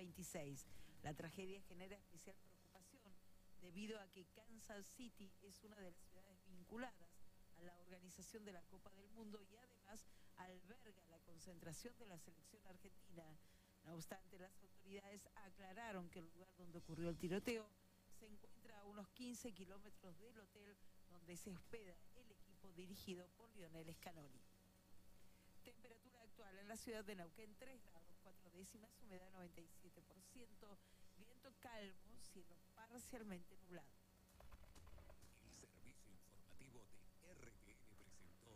26. La tragedia genera especial preocupación debido a que Kansas City es una de las ciudades vinculadas a la organización de la Copa del Mundo y además alberga la concentración de la selección argentina. No obstante, las autoridades aclararon que el lugar donde ocurrió el tiroteo se encuentra a unos 15 kilómetros del hotel donde se hospeda el equipo dirigido por Lionel Scaloni. Temperatura actual en la ciudad de Neuquén, 3 grados 4 décimas, humedad 97%, viento calmo, cielo parcialmente nublado. El servicio informativo de RTN presentó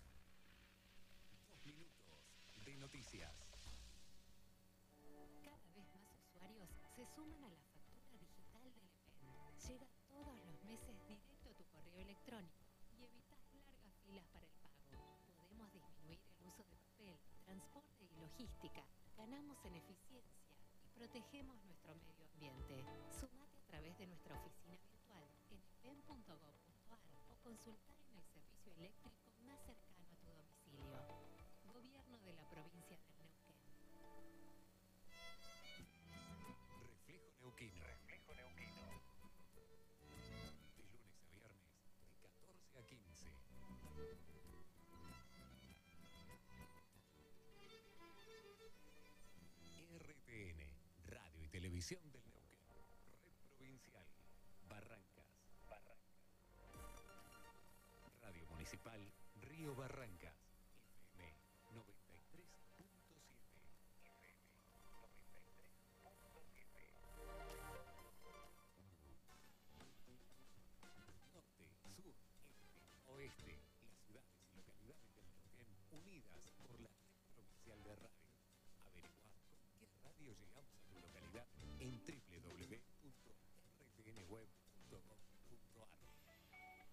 2 minutos de noticias. Cada vez más usuarios se suman a la factura digital del EPEN. Llega todos los meses directo a tu correo electrónico y evitas largas filas para el pago. Podemos disminuir el uso de papel, transporte y logística. Ganamos en eficiencia y protegemos nuestro medio ambiente. Sumate a través de nuestra oficina virtual en epen.gov.ar o consulta en el servicio eléctrico más cercano a tu domicilio. Gobierno de la provincia del Neuquén. Reflejo Neuquino. Reflejo Neuquino. De lunes a viernes, de 14 a 15. RTN, Radio y Televisión del Neuquén. Red Provincial. Barrancas. Radio Municipal, Río Barrancas.